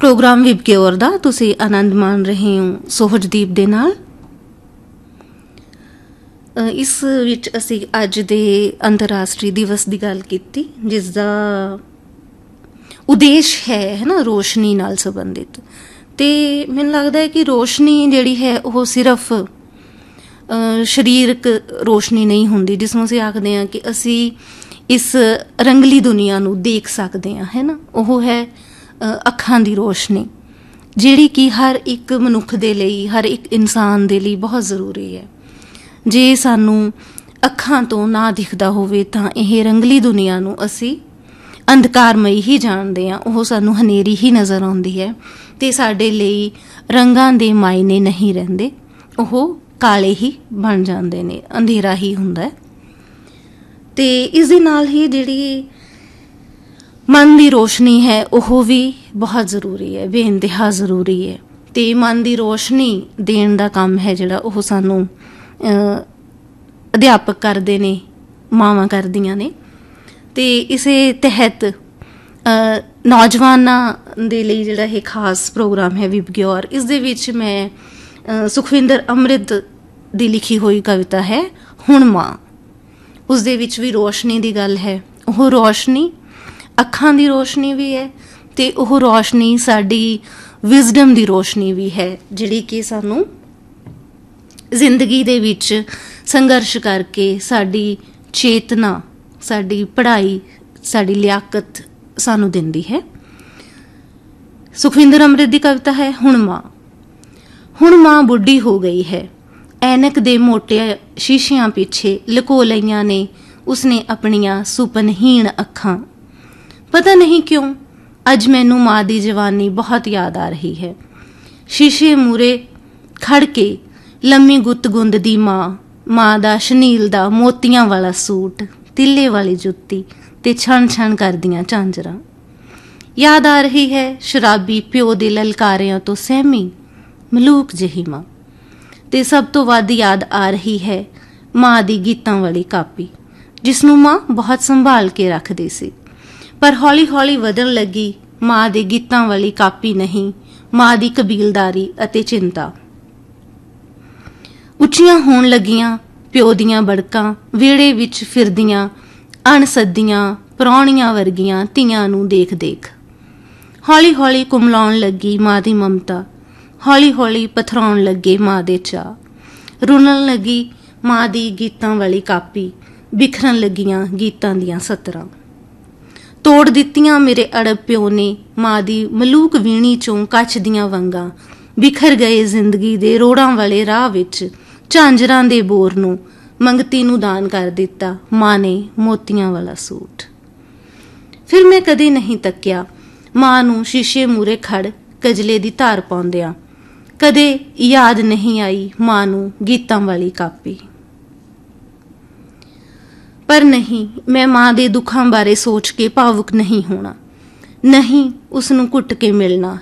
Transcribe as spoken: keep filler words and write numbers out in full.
Programme विबक्योर दा तुसी आनंद मान रहे हो सोहजदीप दे नाल। इस विच असी अज दे अंतरराष्ट्रीय दिवस की गल कीती, जिसका उद्देश है है ना रोशनी नाल संबंधित। तो मैनूं लगदा है कि रोशनी जिहड़ी है वो सिर्फ शरीरक रोशनी नहीं हुंदी जिसनूं असीं आखदे हां कि असी इस रंगली दुनिया नूं देख सकते हैं, है ना। वो है अखां दी रोशनी, जिहड़ी कि हर एक मनुख दे लई, हर एक इंसान दे लई बहुत ज़रूरी है। जे सानूं अखां तो ना दिखदा होवे तां इह रंगली दुनिया नूं असी अंधकारमई ही जाणदे हां, ओह सानूं हनेरी ही नज़र आउंदी है ते साडे लई रंगां दे मायने नहीं रहिंदे, ओह काले ही बन जांदे ने, अंधेरा ही हुंदा है। ते इस दे नाल ही जिहड़ी मन की रोशनी है वह भी बहुत ज़रूरी है, बेइंतहा ज़रूरी है। तो मन की रोशनी देण दा काम है जिहड़ा ओह सानूं अध्यापक करदे ने, मावां करदियां ने। तो इसे तहत नौजवानां दे लई जिहड़ा ये खास प्रोग्राम है विबक्योर, इस दे विच मैं सुखविंदर अमृत दी लिखी हुई कविता है हुण मां, उस दे विच भी रोशनी की गल है। वह रोशनी अखां दी रोशनी भी है ते वह रोशनी साडी विजडम दी रोशनी भी है, जिहड़ी कि सानूं जिंदगी दे विच संघर्ष करके साडी चेतना, साडी पढ़ाई, साडी लियाकत सानूं दिंदी है। सुखविंदर अमृत की कविता है हुण मां। हुण मां बुढ़ी हो गई है, ऐनक दे मोटे शीशियां पीछे लुको लईयां ने उसने अपनियां सुपनहीन अखां। पता नहीं क्यों अज मैनू माँ दी जवानी बहुत याद आ रही है। शीशे मूरे खड़ के लम्मी गुत्त गुंद दी माँ, माँ दा शनील दा मोतियां वाला सूट, तिल्ले वाली जुत्ती ते छण छण करदियां झांजरां। याद आ रही है शराबी प्यो दे ललकारियां तो सहमी मलूक जही माँ। ते सब तो वध याद आ रही है माँ दी गीतां वाली कापी, जिसनूं माँ बहुत संभाल के रखदी सी। पर हौली हौली वधण लगी माँ दे गीतां वाली कापी नहीं, माँ दी कबीलदारी अते चिंता। उच्चियां होण लगियां प्यो दियां बड़कां, विहड़े विच फिरदियां अणसद्दियां प्राहुणियां वर्गियां धीआं नूं देख देख। हौली हौली कुमलाउण लगी माँ दी ममता, हौली हौली पथराउण लगे माँ दे चाह। रुलण लगी माँ दी गीतां वाली कापी, बिखरन लगियां गीतां दियां सतरां। तोड़ दित्तियां मेरे अड़ब प्यो ने माँ दी मलूक वीणी चों कच्छ दियां वंगां। बिखर गए जिंदगी दे रोड़ां वाले राह विच, झांजरां दे बोर नूं मंगती नूं दान कर दिता माँ ने मोतियां वाला सूट। फिर मैं कदे नहीं तक्या माँ नूं शीशे मूरे खड़ कजले दी धार पाउंदियां, कदे याद नहीं आई माँ नूं गीतां वाली कापी। पर नहीं, मैं माँ दे दुखां बारे सोच के भावुक नहीं होना, नहीं उसनूं घुट के मिलना,